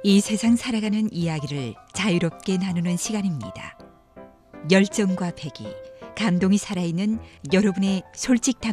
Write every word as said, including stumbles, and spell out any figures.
이 세상 살아가는 이야기를 자유롭게 나누는 시간입니다. 열정과 패기, 감동이 살아있는 여러분의 솔직 담